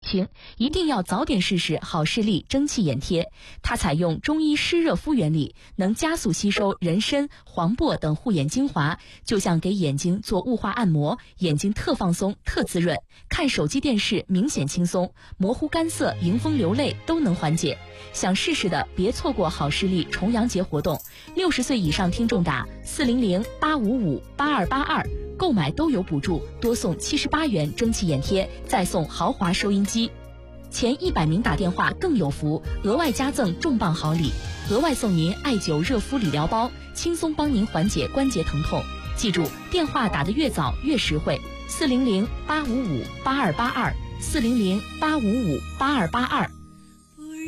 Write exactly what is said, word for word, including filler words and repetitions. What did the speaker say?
请一定要早点试试好视力蒸汽眼贴。它采用中医湿热敷原理，能加速吸收人参、黄柏等护眼精华，就像给眼睛做雾化按摩，眼睛特放松、特滋润。看手机电视明显轻松，模糊干涩、迎风流泪都能缓解。想试试的别错过好视力重阳节活动，六十岁以上听众打四零零八五五八二八二，购买都有补助，多送七十八元蒸汽眼贴，再送豪华收音机。前一百名打电话更有福，额外加赠重磅好礼，额外送您艾灸热敷理疗包，轻松帮您缓解关节疼痛。记住，电话打得越早越实惠，四零零八五五八二八二，四零零八五五八二八二。